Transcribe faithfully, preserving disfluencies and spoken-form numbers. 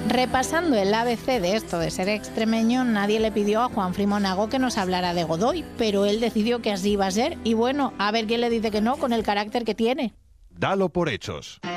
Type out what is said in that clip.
Repasando el A B C de esto de ser extremeño, nadie le pidió a Juanfri Monago que nos hablara de Godoy, pero él decidió que así iba a ser y bueno, a ver quién le dice que no con el carácter que tiene. Dalo por hechos.